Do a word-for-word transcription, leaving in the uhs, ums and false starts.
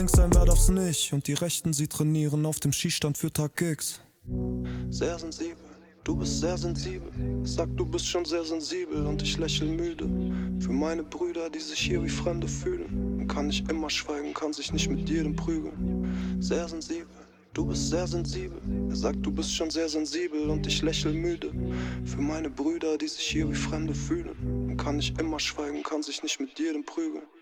Links sein, wer darf's nicht? Und die Rechten, sie trainieren auf dem Schießstand für Tag X. Sehr sensibel, du bist sehr sensibel. Sag, du bist schon sehr sensibel und ich lächel müde. Für meine Brüder, die sich hier wie Fremde fühlen. Man kann nicht immer schweigen, kann sich nicht mit jedem prügeln. Sehr sensibel, du bist sehr sensibel. Er sagt, du bist schon sehr sensibel und ich lächel müde. Für meine Brüder, die sich hier wie Fremde fühlen. Man kann nicht immer schweigen, kann sich nicht mit jedem prügeln.